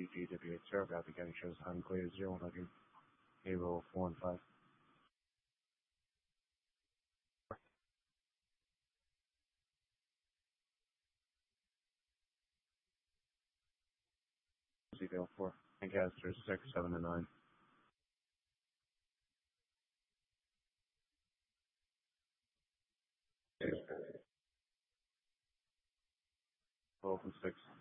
GGWH 0, copy, getting shows unclear 0, payroll 4 and 5. Detail 4. Lancaster 6, 7, and 9. 12 and 6.